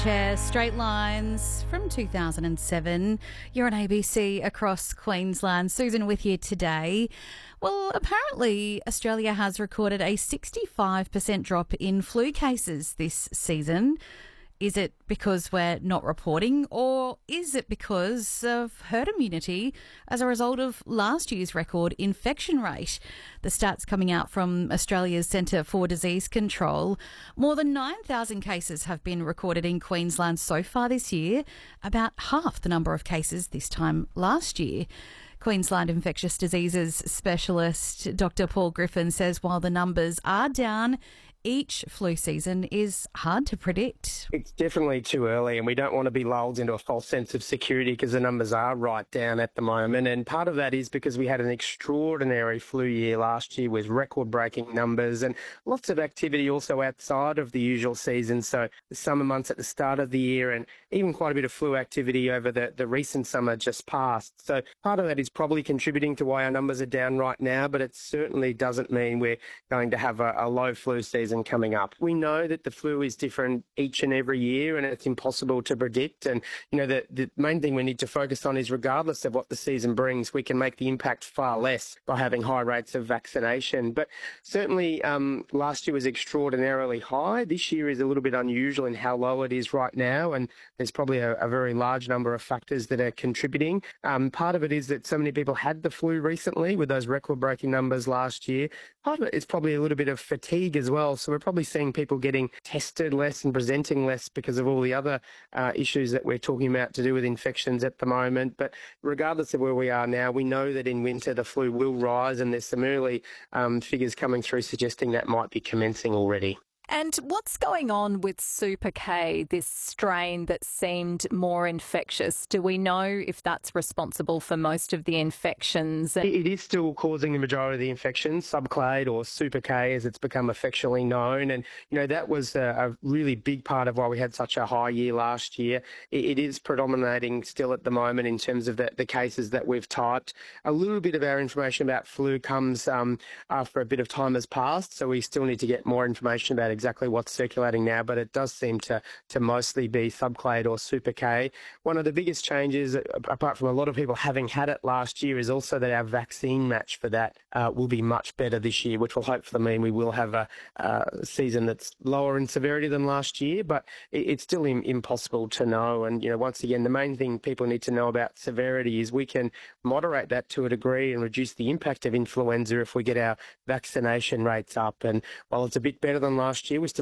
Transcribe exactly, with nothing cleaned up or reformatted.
Chair, Straight Lines from two thousand seven. You're on A B C across Queensland. Susan with you today. Well, apparently Australia has recorded a sixty-five percent drop in flu cases this season. Is it because we're not reporting, or is it because of herd immunity as a result of last year's record infection rate? The stats coming out from Australia's Centre for Disease Control. More than nine thousand cases have been recorded in Queensland so far this year, about half the number of cases this time last year. Queensland infectious diseases specialist Doctor Paul Griffin says while the numbers are down, each flu season is hard to predict. It's definitely too early, and we don't want to be lulled into a false sense of security because the numbers are right down at the moment. And part of that is because we had an extraordinary flu year last year with record-breaking numbers and lots of activity also outside of the usual season. So the summer months at the start of the year and even quite a bit of flu activity over the, the recent summer just past. So part of that is probably contributing to why our numbers are down right now, but it certainly doesn't mean we're going to have a, a low flu season coming up. We know that the flu is different each and every year and it's impossible to predict. And, you know, the, the main thing we need to focus on is regardless of what the season brings, we can make the impact far less by having high rates of vaccination. But certainly um, last year was extraordinarily high. This year is a little bit unusual in how low it is right now. And there's probably a, a very large number of factors that are contributing. Um, part of it is that so many people had the flu recently with those record-breaking numbers last year. Part of it is probably a little bit of fatigue as well. So we're probably seeing people getting tested less and presenting less because of all the other uh, issues that we're talking about to do with infections at the moment. But regardless of where we are now, we know that in winter the flu will rise, and there's some early um, figures coming through suggesting that might be commencing already. And what's going on with Super K, this strain that seemed more infectious? Do we know if that's responsible for most of the infections? It is still causing the majority of the infections, subclade or Super K as it's become affectionately known. And, you know, that was a, a really big part of why we had such a high year last year. It, it is predominating still at the moment in terms of the, the cases that we've typed. A little bit of our information about flu comes um, after a bit of time has passed, so we still need to get more information about exactly what's circulating now, but it does seem to to mostly be subclade or Super K. One of the biggest changes, apart from a lot of people having had it last year, is also that our vaccine match for that uh, will be much better this year, which will hopefully mean we will have a, a season that's lower in severity than last year, but it, it's still im- impossible to know. And, you know, once again, the main thing people need to know about severity is we can moderate that to a degree and reduce the impact of influenza if we get our vaccination rates up. And while it's a bit better than last year, we still